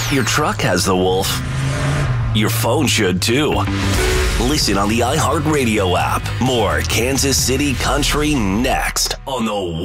Your truck has the wolf. Your phone should too. Listen on the iHeartRadio app. More Kansas City Country next on the